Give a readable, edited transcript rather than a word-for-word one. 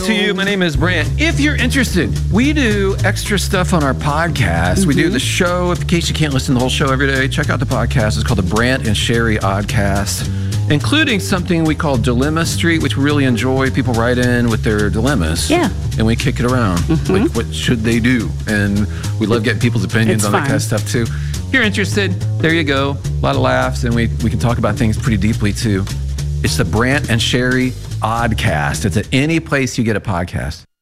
to you. My name is Brant. If you're interested, we do extra stuff on our podcast. We do the show. In case you can't listen to the whole show every day, check out the podcast. It's called the Brant and Sherry Oddcast, including something we call Dilemma Street, which we really enjoy. People write in with their dilemmas. Yeah. And we kick it around. Like, what should they do? And we love getting people's opinions on that kind of stuff, too. If you're interested, there you go. A lot of laughs, and we can talk about things pretty deeply, too. It's the Brant and Sherry Oddcast. It's at any place you get a podcast.